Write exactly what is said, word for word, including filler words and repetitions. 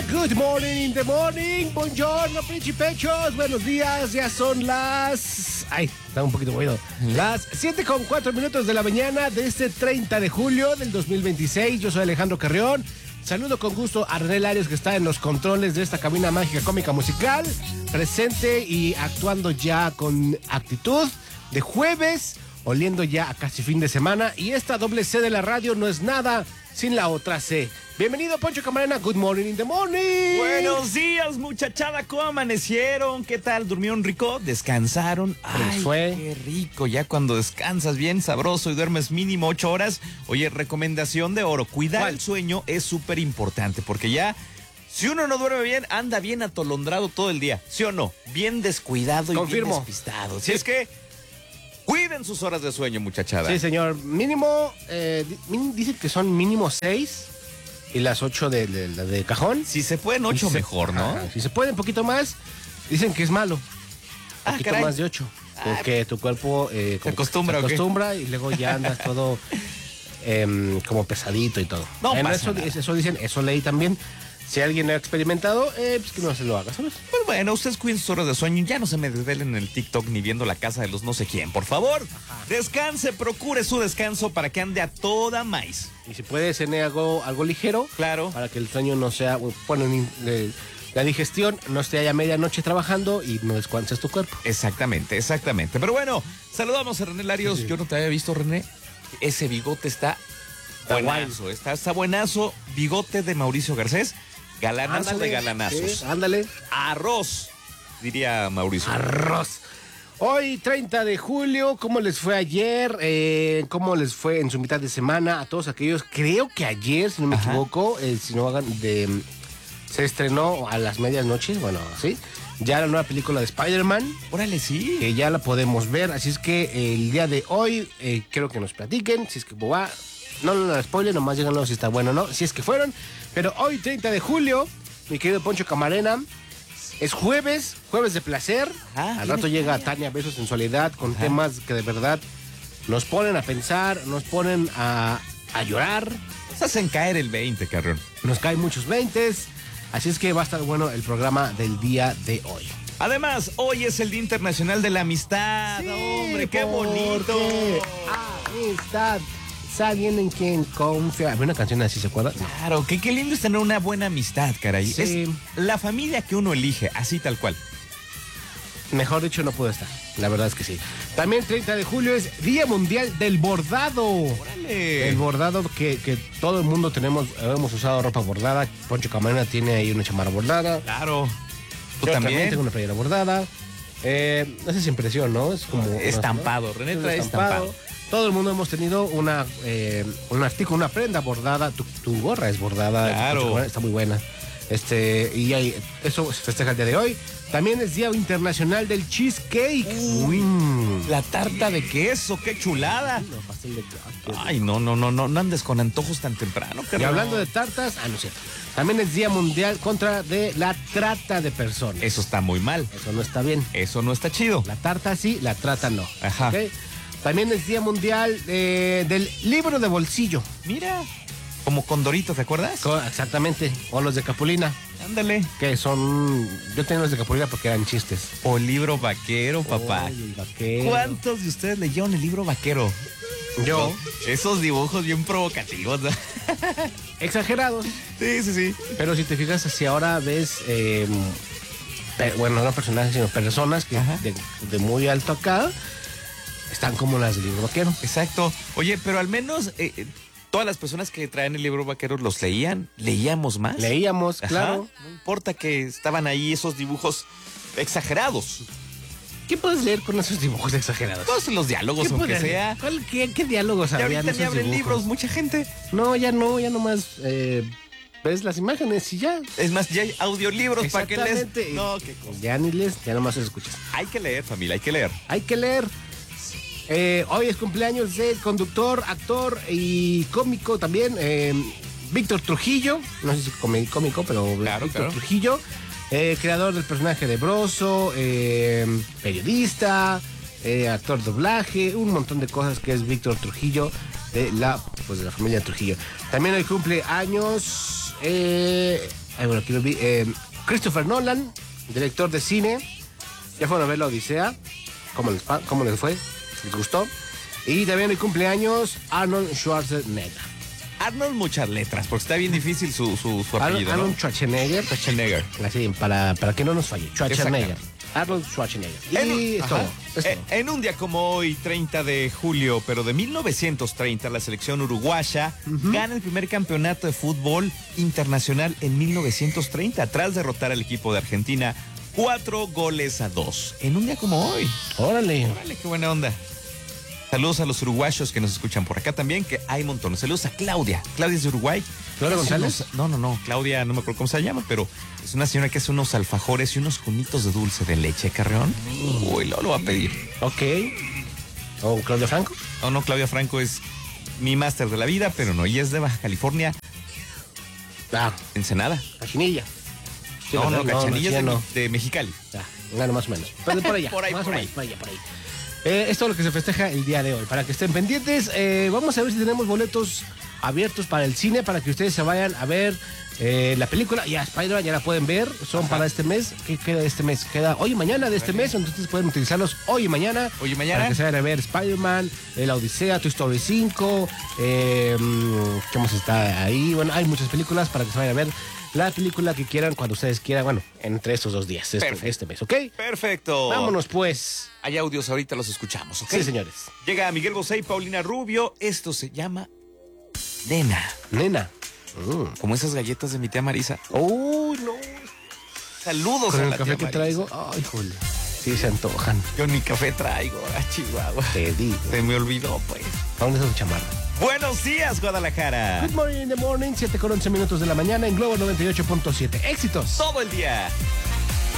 Good morning in the morning. Buongiorno, principechos. Buenos días. Ya son las... Ay, está un poquito movido. Las siete con cuatro minutos de la mañana de este treinta de julio del dos mil veintiséis. Yo soy Alejandro Carrión. Saludo con gusto a René Larios, que está en los controles de esta cabina mágica cómica musical. Presente y actuando ya con actitud de jueves, oliendo ya a casi fin de semana. Y esta doble C de la radio no es nada sin la otra C. Bienvenido, Poncho Camarena. Good morning in the morning. Buenos días, muchachada. ¿Cómo amanecieron? ¿Qué tal? ¿Durmieron rico? ¿Descansaron? Ay, fue. Qué rico. Ya cuando descansas bien sabroso y duermes mínimo ocho horas. Oye, recomendación de oro. Cuidar ¿Cuál? el sueño es súper importante porque ya, si uno no duerme bien, anda bien atolondrado todo el día. ¿Sí o no? Bien descuidado y Confirmo. bien despistado. Si es que cuiden sus horas de sueño, muchachada. Sí, señor. Mínimo, eh, dicen que son mínimo seis y las ocho de, de, de, de cajón. Si se pueden ocho, Si se- mejor, ¿no? Ajá. Si se puede un poquito más, dicen que es malo. Un Ah, poquito caray. más de ocho. Porque tu cuerpo eh, como que acostumbra, se ¿o qué? acostumbra y luego ya andas todo em, como pesadito y todo. No Bueno, pasa eso, nada. eso dicen, eso leí también. Si alguien ha experimentado, eh, pues que no se lo haga, ¿sabes? Pues bueno, ustedes cuiden sus horas de sueño. Ya no se me desvelen en el TikTok ni viendo la casa de los no sé quién. Por favor, descanse, procure su descanso para que ande a toda maíz. Y si puede, cene algo, algo ligero. Claro. Para que el sueño no sea, bueno, ni- eh, la digestión no esté allá medianoche trabajando y no descanses tu cuerpo. Exactamente, exactamente. Pero bueno, saludamos a René Larios. Sí. Yo no te había visto, René. Ese bigote está Está buenazo. Está, está buenazo. Bigote de Mauricio Garcés. Galanazo Ándale, de galanazos. sí, ándale. Arroz, diría Mauricio. Arroz. Hoy, treinta de julio, ¿cómo les fue ayer? Eh, ¿Cómo les fue en su mitad de semana? A todos aquellos, creo que ayer, si no me Ajá. equivoco, eh, si no hagan de... Se estrenó a las medias noches, bueno, sí, ya la nueva película de Spider-Man, Órale, sí. que ya la podemos ver, así es que eh, el día de hoy, eh, quiero que nos platiquen, si es que va, no no, no, spoiler, nomás díganlo si está bueno o no, si es que fueron, pero hoy, treinta de julio, mi querido Poncho Camarena, es jueves, jueves de placer. Ah, Al viene rato llega Tania. Tania Besos en Soledad con Ajá. temas que de verdad nos ponen a pensar, nos ponen a, a llorar, Nos hacen caer el veinte, Carrión. nos caen muchos veintes. Así es que va a estar bueno el programa del día de hoy. Además, hoy es el Día Internacional de la Amistad. Sí, ¡Hombre, qué porque bonito! Amistad, alguien en quien confía. Había una canción así, ¿se acuerda? Claro, que qué lindo es tener una buena amistad, caray. Sí. Es la familia que uno elige, así tal cual. Mejor dicho, no puedo estar. La verdad es que sí. También treinta de julio es Día Mundial del Bordado. Órale. El bordado que, que todo el mundo tenemos, hemos usado ropa bordada. Poncho Camarena tiene ahí una chamarra bordada. Claro. ¿Tú Yo también? tengo una playera bordada. Eh, esa es impresión, ¿no? Es como... Estampado. ¿no? René Es trae estampado. Todo el mundo hemos tenido una, eh, un artículo, una prenda bordada. Tu, tu gorra es bordada. Claro. Poncho Camarena está muy buena. Este, y hay, eso se festeja el día de hoy. También es Día Internacional del Cheesecake. Uy, Mm. La tarta de queso, qué chulada. No, pastel de- ah, qué- Ay, no, no, no, no, no andes con antojos tan temprano, Y Carrión. hablando de tartas, ah, no es cierto. También es Día Mundial contra de la trata de personas. Eso está muy mal. Eso no está bien. Eso no está chido. La tarta sí, la trata no. Ajá. ¿Ok? También es Día Mundial eh, del Libro de Bolsillo. Mira, como Condorito, ¿te acuerdas? Co- Exactamente. O los de Capulina, Ándale. que son... Yo tenía los de Capulina porque eran chistes. O libro vaquero, papá. Ay, el vaquero. ¿Cuántos de ustedes leyeron el libro vaquero? Yo. ¿No? Esos dibujos bien provocativos, ¿no? Exagerados. Sí, sí, sí. Pero si te fijas, si ahora ves... eh, pe- bueno, no personajes, sino personas que Ajá. de, de muy alto acá están como las del libro vaquero. Exacto. Oye, pero al menos eh, eh, todas las personas que traen el libro vaquero los leían, leíamos más. Leíamos, Ajá. claro. No importa que estaban ahí esos dibujos exagerados. ¿Qué puedes leer con esos dibujos exagerados? Todos los diálogos, ¿Qué, aunque podrías- sea. ¿Cuál- qué, qué diálogos Y habría en ahorita ni esos abren dibujos? libros, mucha gente. No, ya no, ya nomás eh, ves las imágenes y ya. Es más, ya hay audiolibros para que lees. Exactamente. No, qué cosa. Ya ni lees, ya nomás escuchas. Hay que leer, familia, hay que leer. Hay que leer. Eh, hoy es cumpleaños del conductor, actor y cómico también, eh, Víctor Trujillo. No sé si come- cómico, pero Claro, Víctor claro. Trujillo. Eh, creador del personaje de Broso, eh, periodista, eh, actor de doblaje, un montón de cosas que es Víctor Trujillo de la, pues de la familia Trujillo. También hoy cumple años eh, Ay, bueno, aquí lo vi. Eh, Christopher Nolan, director de cine. Ya fueron a ver la Odisea. ¿Cómo les, cómo les fue? ¿Les gustó? Y también hoy cumpleaños Arnold Schwarzenegger. Arnold, muchas letras, porque está bien difícil su, su, su apellido, Arnold ¿no? Schwarzenegger. Schwarzenegger. Así, para, para que no nos falle. Schwarzenegger. Arnold Schwarzenegger. Y En un, es todo, es eh, todo. en un día como hoy, treinta de julio, pero de mil novecientos treinta, la selección uruguaya uh-huh. gana el primer campeonato de fútbol internacional en mil novecientos treinta, tras derrotar al equipo de Argentina cuatro goles a dos. En un día como hoy. Órale. Órale, qué buena onda. Saludos a los uruguayos que nos escuchan por acá también, que hay montones. Saludos a Claudia. Claudia es de Uruguay. ¿Claudia González? Unos, no, no, no. Claudia, no me acuerdo cómo se llama, pero es una señora que hace unos alfajores y unos cunitos de dulce de leche, Carreón. Mm. Uy, lo, lo va a pedir. Ok. ¿O Claudia Franco? No, no, Claudia Franco es mi máster de la vida, pero no. Y es de Baja California. Ah. Ensenada. Cachinilla. Sí, no, no, Cachanilla no, es de, de Mexicali. Ah, bueno, más o menos. Pero por allá. por ahí, más por o ahí. menos, por allá, por ahí. Eh, es todo lo que se festeja el día de hoy. Para que estén pendientes, eh, vamos a ver si tenemos boletos abiertos para el cine, para que ustedes se vayan a ver eh, la película. Ya Spider-Man ya la pueden ver, son Ajá. para este mes. ¿Qué queda de este mes? Queda hoy y mañana de este mes, entonces pueden utilizarlos hoy y mañana. Hoy y mañana. Para que se vayan a ver Spider-Man, eh, La Odisea, Toy Story cinco, eh, ¿qué más está ahí? Bueno, hay muchas películas para que se vayan a ver la película que quieran cuando ustedes quieran, bueno, entre estos dos días, este, este mes, ¿ok? Perfecto. Vámonos pues. Hay audios, ahorita los escuchamos, ¿ok? Sí, señores. Llega Miguel Bosé y Paulina Rubio. Esto se llama Nena. Nena. Mm. Como esas galletas de mi tía Marisa. Uy, no. Saludos con a el la café tía que Marisa. traigo. Ay, jole. Sí, se antojan. Yo ni café traigo, a Chihuahua. Te digo. Se me olvidó, pues. ¿A dónde está tu chamarra? Buenos días, Guadalajara. Good morning in the morning, siete con once minutos de la mañana en Globo noventa y ocho punto siete. ¡Éxitos! Todo el día.